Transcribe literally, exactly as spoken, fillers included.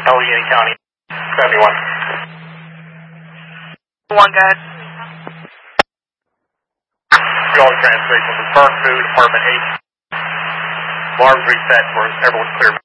Allegheny County, seventy-one. One, go ahead. All translation, return to Department eight. Alarms reset, where everyone's clear.